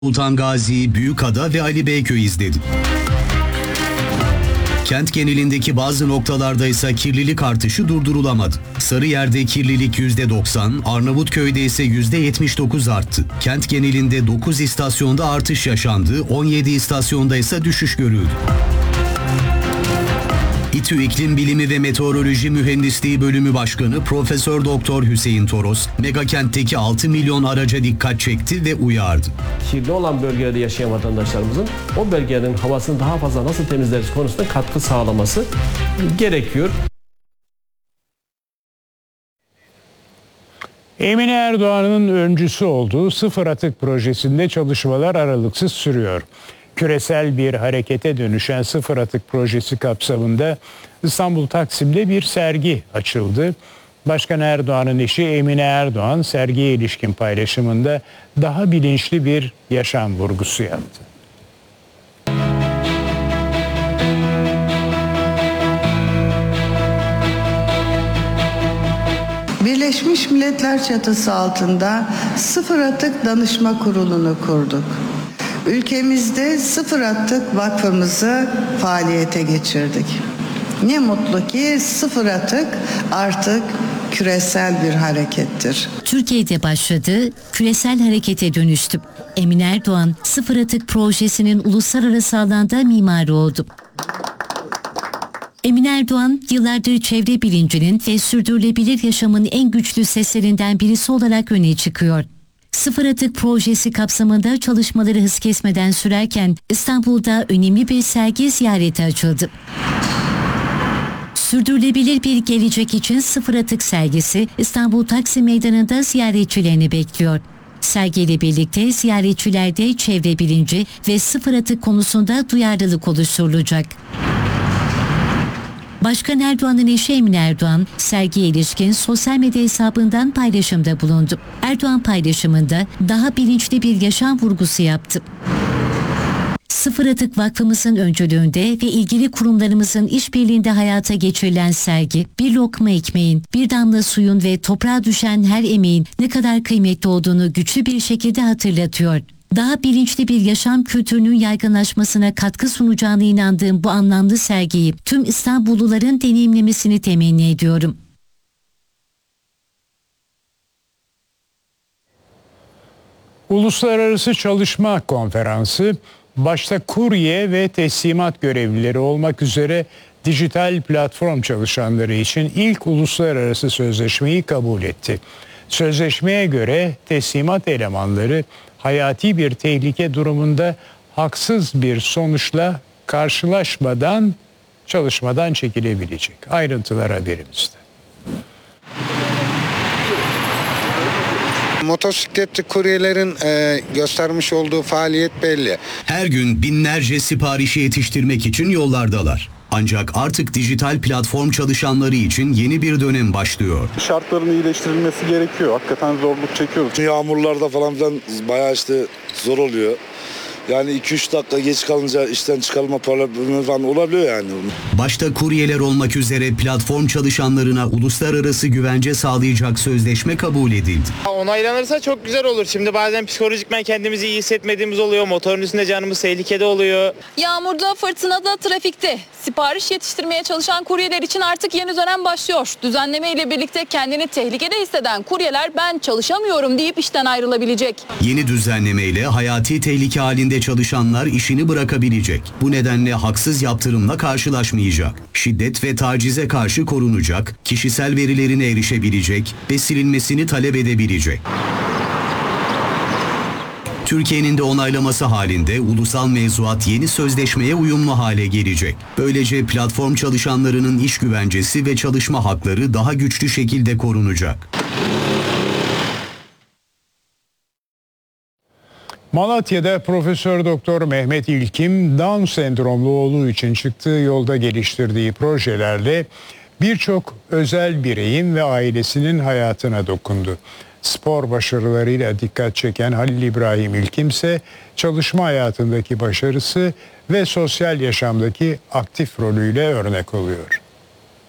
Sultan Gazi, Büyükada ve Ali Beyköy izledi. Kent genelindeki bazı noktalarda ise kirlilik artışı durdurulamadı. Sarıyer'de kirlilik %90, Arnavutköy'de ise %79 arttı. Kent genelinde 9 istasyonda artış yaşandı, 17 istasyonda ise düşüş görüldü. İTÜ İklim Bilimi ve Meteoroloji Mühendisliği Bölümü Başkanı Profesör Doktor Hüseyin Toros, megakentteki 6 milyon araca dikkat çekti ve uyardı. Kirli olan bölgelerde yaşayan vatandaşlarımızın o bölgelerin havasını daha fazla nasıl temizleriz konusunda katkı sağlaması gerekiyor. Emine Erdoğan'ın öncüsü olduğu sıfır atık projesinde çalışmalar aralıksız sürüyor. Küresel bir harekete dönüşen sıfır atık projesi kapsamında İstanbul Taksim'de bir sergi açıldı. Başkan Erdoğan'ın eşi Emine Erdoğan sergiye ilişkin paylaşımında daha bilinçli bir yaşam vurgusu yaptı. Birleşmiş Milletler çatısı altında Sıfır Atık Danışma Kurulu'nu kurduk. Ülkemizde Sıfır Atık Vakfımızı faaliyete geçirdik. Ne mutlu ki sıfır atık artık küresel bir harekettir. Türkiye'de başladı, küresel harekete dönüştü. Emine Erdoğan, sıfır atık projesinin uluslararası alanda mimarı oldu. Emine Erdoğan, yıllardır çevre bilincinin ve sürdürülebilir yaşamın en güçlü seslerinden birisi olarak öne çıkıyor. Sıfır atık projesi kapsamında çalışmaları hız kesmeden sürerken İstanbul'da önemli bir sergi ziyareti açıldı. Sürdürülebilir bir gelecek için sıfır atık sergisi İstanbul Taksim Meydanı'nda ziyaretçilerini bekliyor. Sergiyle birlikte ziyaretçilerde çevre bilinci ve sıfır atık konusunda duyarlılık oluşturulacak. Başkan Erdoğan'ın eşi Emine Erdoğan, sergiye ilişkin sosyal medya hesabından paylaşımda bulundu. Erdoğan paylaşımında daha bilinçli bir yaşam vurgusu yaptı. Sıfır Atık Vakfımızın öncülüğünde ve ilgili kurumlarımızın işbirliğinde hayata geçirilen sergi, bir lokma ekmeğin, bir damla suyun ve toprağa düşen her emeğin ne kadar kıymetli olduğunu güçlü bir şekilde hatırlatıyor. Daha bilinçli bir yaşam kültürünün yaygınlaşmasına katkı sunacağına inandığım bu anlamlı sergiyi tüm İstanbulluların deneyimlemesini temenni ediyorum. Uluslararası Çalışma Konferansı, başta kurye ve teslimat görevlileri olmak üzere dijital platform çalışanları için ilk uluslararası sözleşmeyi kabul etti. Sözleşmeye göre teslimat elemanları hayati bir tehlike durumunda haksız bir sonuçla karşılaşmadan çalışmadan çekilebilecek. Ayrıntılar haberimizde. Motosikletli kuryelerin göstermiş olduğu faaliyet belli. Her gün binlerce siparişi yetiştirmek için yollardalar. Ancak artık dijital platform çalışanları için yeni bir dönem başlıyor. Şartların iyileştirilmesi gerekiyor. Hakikaten zorluk çekiyoruz. Yağmurlarda falan bayağı zor oluyor. Yani 2-3 dakika geç kalınca işten çıkarma problemi falan olabiliyor yani. Başta kuryeler olmak üzere platform çalışanlarına uluslararası güvence sağlayacak sözleşme kabul edildi. Onaylanırsa çok güzel olur. Şimdi bazen psikolojikmen kendimizi iyi hissetmediğimiz oluyor. Motorun üstünde canımız tehlikede oluyor. Yağmurda, fırtınada, trafikte sipariş yetiştirmeye çalışan kuryeler için artık yeni dönem başlıyor. Düzenleme ile birlikte kendini tehlikede hisseden kuryeler ben çalışamıyorum deyip işten ayrılabilecek. Yeni düzenlemeyle hayati tehlike halinde çalışanlar işini bırakabilecek. Bu nedenle haksız yaptırımla karşılaşmayacak. Şiddet ve tacize karşı korunacak, kişisel verilerine erişebilecek ve silinmesini talep edebilecek. Türkiye'nin de onaylaması halinde ulusal mevzuat yeni sözleşmeye uyumlu hale gelecek. Böylece platform çalışanlarının iş güvencesi ve çalışma hakları daha güçlü şekilde korunacak. Malatya'da Profesör Doktor Mehmet İlkim, Down sendromlu oğlu için çıktığı yolda geliştirdiği projelerle birçok özel bireyin ve ailesinin hayatına dokundu. Spor başarılarıyla dikkat çeken Halil İbrahim İlkim ise çalışma hayatındaki başarısı ve sosyal yaşamdaki aktif rolüyle örnek oluyor.